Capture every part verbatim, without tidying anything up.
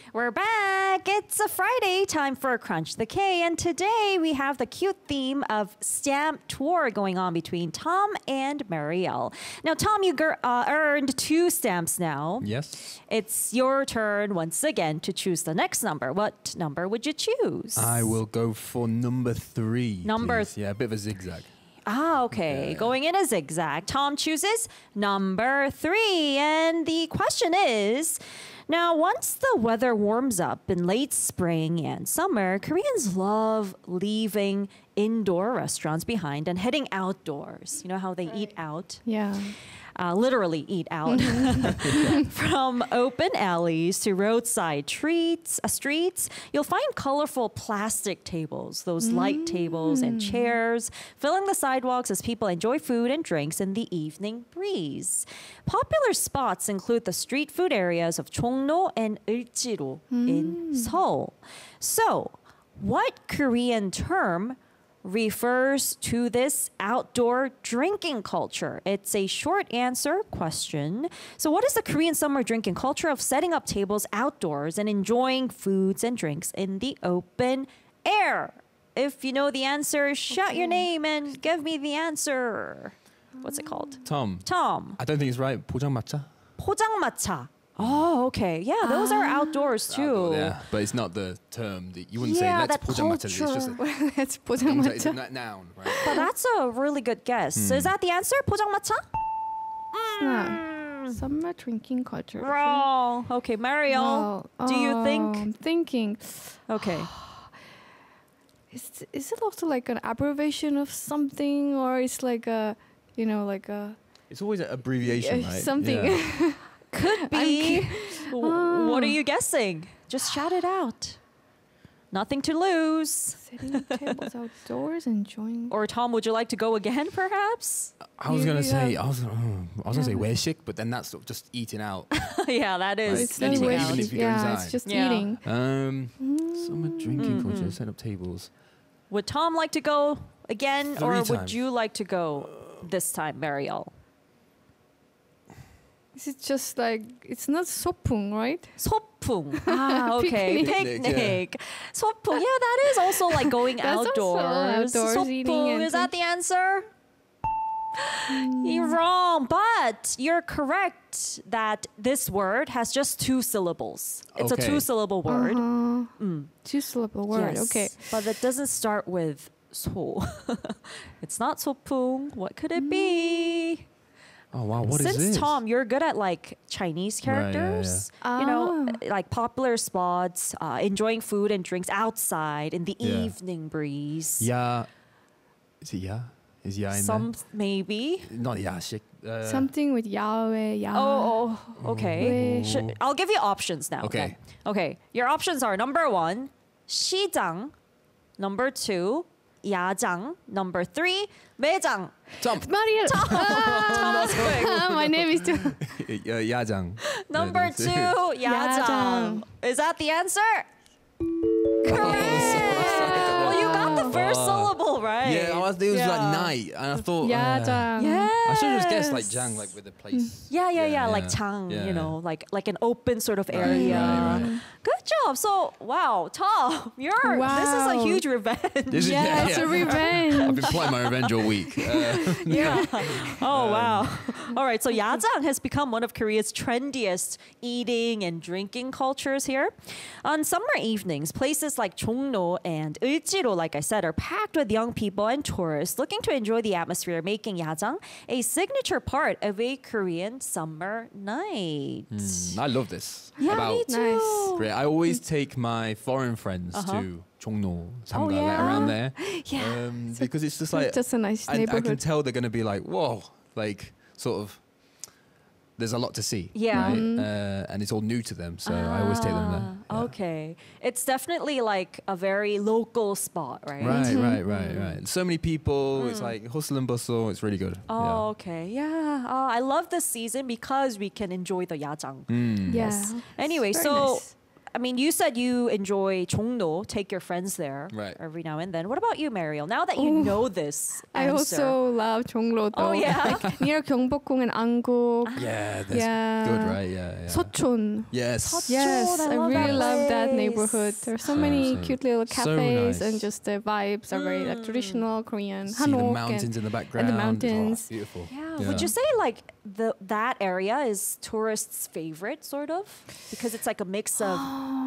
We're back. It's a Friday, time for Crunch the K. And today we have the cute theme of stamp tour going on between Tom and Marielle. Now, Tom, you gr- uh, earned two stamps now. Yes. It's your turn once again to choose the next number. What number would you choose? I will go for number three. Number please. Yeah, a bit of a zigzag. Ah, okay. Yeah, yeah. Going in a zigzag. Tom chooses number three. And the question is, now, once the weather warms up in late spring and summer, Koreans love leaving indoor restaurants behind and heading outdoors. You know how they eat out? Yeah. Uh, literally eat out. From open alleys to roadside treats, uh, streets, you'll find colorful plastic tables, those light tables and chairs, filling the sidewalks as people enjoy food and drinks in the evening breeze. Popular spots include the street food areas of Chongno and Ilchiro in Seoul. So, what Korean term refers to this outdoor drinking culture? It's a short answer question. So what is the Korean summer drinking culture of setting up tables outdoors and enjoying foods and drinks in the open air? If you know the answer, shout your name and give me the answer. What's it called? Tom. Tom. I don't think it's right. 포장마차? 포장마차. Oh, okay. Yeah, those are outdoors too. Outdoor, yeah, but it's not the term. That you wouldn't Yeah, say let's that 포장마차. It's just a, That's it's a 포장마차. na- noun, right? But that's a really good guess. Is that the answer? 포장마차? No. Summer drinking culture. Wrong. Okay, Marielle, Well, do you uh, think? I'm thinking. Okay. Is is it also like an abbreviation of something, or it's like a, you know, like a It's always an abbreviation, uh, right? something? Yeah. Could be. W- What are you guessing? Just shout it out. Nothing to lose. Setting tables outdoors, enjoying. Or Tom, would you like to go again, perhaps? I was gonna Yeah. say I was, oh, I was gonna say Yeah. 외식, but then that's sort of just eating out. Yeah, that is. It's Anyway, no way. even if you go yeah, inside. it's just Yeah. eating. Um, summer drinking culture, set up tables. Would Tom like to go again, Three or would times. you like to go this time, Marielle? Is it just like it's not sopung, right? 소풍. Ah, okay. Picnic. Picnic. 소풍. Yeah, that is also like going That's also outdoors. outdoors, eating 소풍. and Is that the answer? You're wrong, but you're correct that this word has just two syllables. It's Okay. a two-syllable word. Uh, Two syllable word. Yes, Okay. but it doesn't start with 소. It's not 소풍. What could it be? Oh wow, what is Since this? Tom, you're good at like Chinese Right, yeah, characters, you know, Ah. like popular spots, uh, enjoying food and drinks outside in the Yeah. evening breeze. Ya. Is it ya? Is ya in Some maybe. there? Not 야식. Uh, Something with Yahweh, Yah. Oh, oh, okay. Wait. Should, I'll give you options now. Okay. Okay. Your options are number one, 시장. Number two, 야장. Number three, 매장. Tom. Maria. Thomas quick. My name is too. Uh, 야장. Number Yeah, two, that's it. 야장. Is that the answer? Correct. Well, you got the first Oh. syllable right. Yeah, I was thinking it was Yeah. like night, and I thought. uh, 야장. Yes. I should have just guessed like Jang, like with the place. Yeah, yeah, yeah, Yeah, like yeah. Chang, Yeah. you know, like like an open sort of area. right, right. Good job. So, wow, Tom, you're this is a Wow. huge revenge. This is- Yeah, yeah, it's yeah. a revenge. I've been plotting my revenge all week. Uh, Yeah. Oh, wow. All right. So yajang has become one of Korea's trendiest eating and drinking cultures here. On summer evenings, places like Chongno and Ilchiro, like I said, are packed with young people and tourists looking to enjoy the atmosphere, making yajang a signature part of a Korean summer night. mm, I love this. Yeah, About me too. Nice. Great. I always take my foreign friends Uh-huh. to Chongno, Samga, Oh, like yeah? around there. Yeah. Um, because it's just like It's just a nice I, I can neighborhood. tell they're going to be like, whoa, like sort of. There's a lot to see. Yeah. Right? Mm-hmm. Uh, and it's all new to them, so I always take them there. Ah, Okay. It's definitely like a very local spot, right? Right, right, right, right. So many people. It's like hustle and bustle. It's really good. Mm. Oh, okay. Yeah. Oh, I love this season because we can enjoy the yajang. Yeah. Mm. Yeah. Anyway, Very so nice. I mean, you said you enjoy Jongno, take your friends there Right. every now and then. What about you, Mariel? Now that you Ooh. know this I answer. also love Jonglo Oh, though. yeah? Like near Gyeongbokgung and Anguk. Yeah, that's Yeah. good, right? Yeah, yeah. Sochon. Yes. Sochon. Yes, I I, love really that love that place. neighborhood. There's so Same, many same. cute little So cafes nice. and just the vibes are very like Mm. traditional Korean. See the Hanok mountains and in the background. mountains. Oh, beautiful. Yeah. Would you say like the that area is tourists' favorite, sort of, because it's like a mix of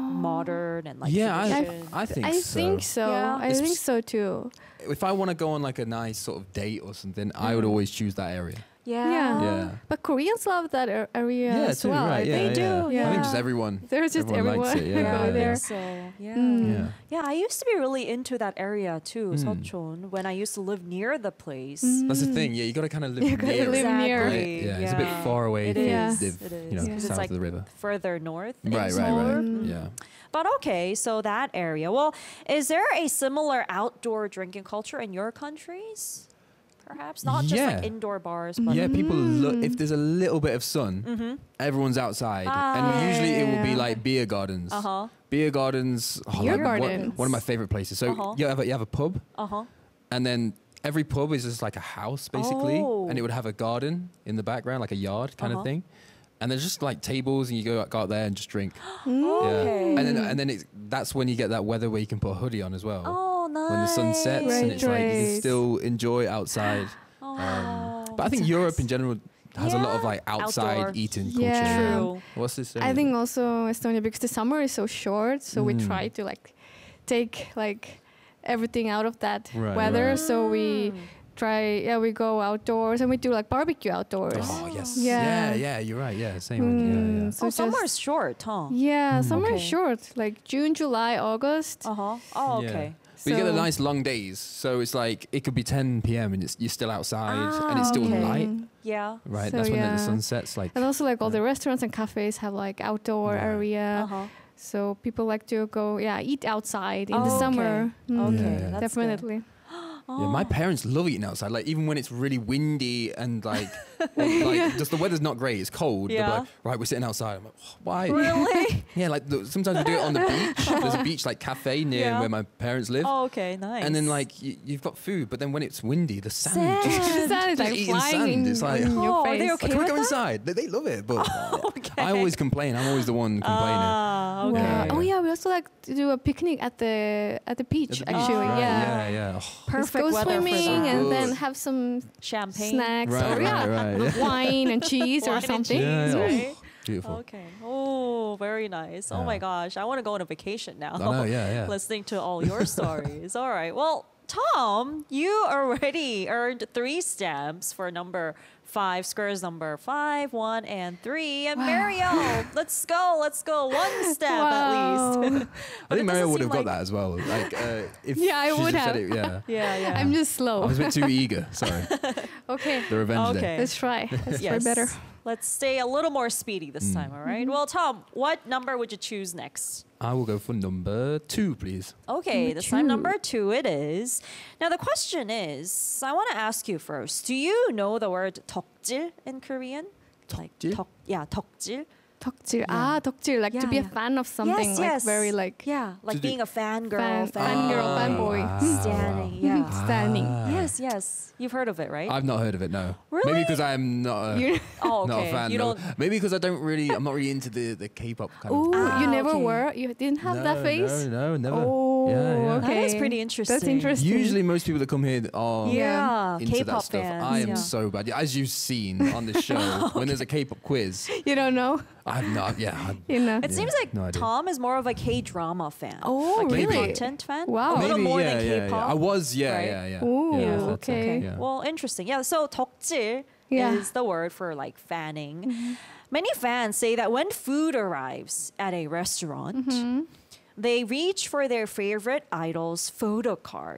modern and like Yeah, I, tradition? I think I so. think so. Yeah. I It's think just- so too. If I want to go on like a nice sort of date or something, I would always choose that area. yeah. Yeah. Yeah. But Koreans love that ar- area Yeah, as too, well. right, I yeah, think. They yeah. do, I yeah. think just everyone. There's just everyone everyone likes it, who yeah, go yeah. there. So yeah. Mm. Yeah. Yeah, I used to be really into that area too, Mm. Seocheon, when I used to live near the place. That's the thing. Yeah, you got to kind of live You gotta near live it. near. Right? Yeah, it's a bit Yeah. far away It if you is, live, it is. you know, Yeah. 'Cause it's south like of the river. further north. Right, right, insular. right. Mm. Yeah. But okay, so that area. Well, is there a similar outdoor drinking culture in your countries? Perhaps not just like Yeah. indoor bars, but Yeah, people look. Mm. If there's a little bit of sun, Mm-hmm. everyone's outside, Ah, and usually it will be yeah. like beer gardens. Uh huh. Beer gardens. oh, Beer like one- gardens. One, of my favorite places. So Uh-huh. you have a, you have a pub, Uh huh. and then every pub is just like a house basically, Oh. and it would have a garden in the background, like a yard kind Uh-huh. of thing. And there's just like tables, and you go, go out there and just drink. Okay. Yeah. And then and then it's, that's when you get that weather where you can put a hoodie on as well. Oh, nice. When the sun sets, Right, and it's like you can right. still enjoy outside. Oh, Um, but I think that's Europe nice. in general has a lot of Yeah. like outside Outdoor. eating Yeah. culture. True. What's this? I think also Estonia because the summer is so short, so we Mm. try to like take like everything out of that Right, weather. right. So we try, yeah, we go outdoors and we do like barbecue outdoors. Oh yes. Yeah. Yeah, yeah, you're right. Yeah, same. Mm, Yeah, yeah. So Oh, just- summer's short, huh? Yeah, Mm. summer is Okay. short, like June, July, August. Uh huh. Oh, Yeah. okay. But you get the So- nice long days, so it's like it could be ten p m and it's, you're still outside and it's Ah, still okay. light, Yeah. right? So, That's when the- yeah. the sun sets. Like, And also like all the restaurants and cafes have like outdoor Right. area. Uh huh. So people like to go, yeah, eat outside in the Oh, summer. okay. Mm, Okay, Yeah, yeah. that's Definitely. Oh. yeah, my parents love eating outside. Like even when it's really windy and like, or, like just the weather's not great, it's cold. They'll be Yeah. like, right, we're sitting outside. I'm like, "Oh, why? Really? Yeah, like the, sometimes we do it on the beach. There's a beach like cafe near Yeah. where my parents live. Oh, okay, nice. And then like you, you've got food, but then when it's windy, the sand, Sand. just The sun is Just like eating flying sand, in, it's like- in Oh, your are they face. okay like, can we with go that? inside? They, they love it, but okay. I always complain. I'm always the one complaining. Ah, okay. Wow. Yeah, Oh yeah. yeah, we also like to do a picnic at the at the beach. At the beach, actually, right, yeah. yeah, yeah. Oh, Just Perfect go weather for swimming that. and Good. then have some Champagne. snacks Right, or right, yeah, right, yeah. wine and cheese Wine or and something. Yeah, cheese, yeah. right? beautiful. Okay. Oh, very nice. Oh my Yeah. gosh, I want to go on a vacation now. I know, yeah, yeah. Listening to all your stories. All right. Well, Tom, you already earned three stamps for number five, squares number five, one, and three. And Mario, let's go, let's go. One stamp Wow. at least. I it think Mario doesn't would seem have got like- that as well. Like, uh, if Yeah, I she would just have. Said it, yeah. yeah, yeah. I'm just I slow. was a bit too eager. Sorry. Okay, The revenge Okay. day. let's try. Let's try yes. better. Let's stay a little more speedy this time, all right? Well, Tom, what number would you choose next? I will go for number two, please. Okay, Number this time two. number two it is. Now the question is, I want to ask you first. Do you know the word 덕질 in Korean? Like 덕질? 덕, yeah, 덕질. 덕질. Ah, 덕질. Like Yeah, to be yeah. a fan of something. yes, like yes. very like yeah, like To do- being a fangirl, fan, fan, fangirl, Ah. fanboy. standing. Yeah. Standing. Ah. Yes, yes. You've heard of it, right? I've not heard of it, no. Really? Maybe because I'm not a, You- oh, not okay. a fan. You no. don't. Maybe because I don't really, I'm not really into the, the K-pop kind Oh, of. Ah, you never okay. were? You didn't have no, that face? No, no, never. Oh, Yeah, yeah. okay. That is pretty interesting. That's interesting. Usually most people that come here are Yeah, into K-pop that stuff. fans. I am yeah. so bad. As you've seen on the show, when there's a K-pop quiz, You don't know? I've not, yeah. I, You know? It Yeah, seems like no idea. Tom is more of a K-drama fan. Oh, like really? content fan. Wow. A little maybe, more yeah, than yeah, K-pop. yeah. I was, yeah, right? yeah, yeah. Ooh, yeah, Yeah, that's it, okay. yeah. Well, interesting. Yeah. So 덕질 Yeah. is the word for like fanning. Many fans say that when food arrives at a restaurant, they reach for their favorite idol's photo card.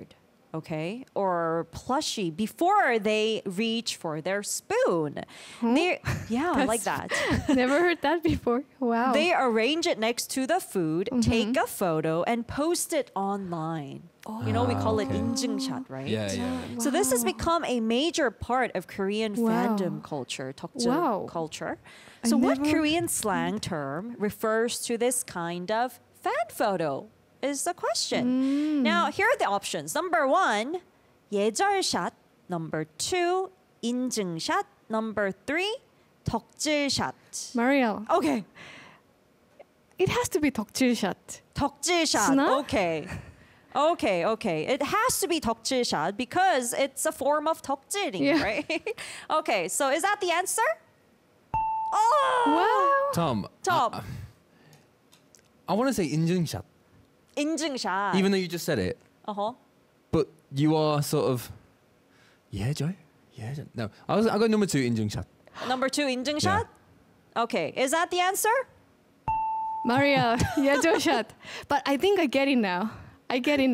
okay, or plushie before they reach for their spoon. They, yeah, like that. Never heard that before. Wow. They arrange it next to the food, Mm-hmm. take a photo, and post it online. You know, we call it okay. 인증샷, right? Yeah, yeah. So this has Wow. become a major part of Korean Wow. fandom culture, 덕질 Wow. culture. I So what never- Korean slang term refers to this kind of fan photo is the question. Mm. Now, here are the options. Number one, 예절샷. Number two, 인증샷. Number three, 덕질샷. Mariel, Okay, it has to be 덕질샷. 덕질샷. Sna? Okay. Okay, okay. It has to be 덕질샷 because it's a form of 덕질ing, Yeah. right? Okay, so is that the answer? Oh! Wow. Tom. Tom. I, I want to say 인증샷, 인증샷. even though you just said it, uh-huh. but you are sort of 예절? 예절? No, I was. I got number two 인증샷. Number two, 인증샷? Okay, is that the answer? Mariel, 예절샷. But I think I get it now. I get it